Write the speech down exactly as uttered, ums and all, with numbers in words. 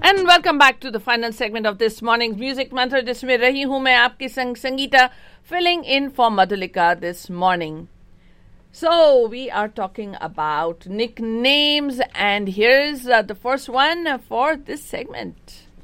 And welcome back to the final segment of this morning music मंत्र, जिसमें रही हूं मैं आपकी संग Sangeeta, filling in for Madhulika this morning. So we are talking about nicknames, and here's uh, the first one for this segment.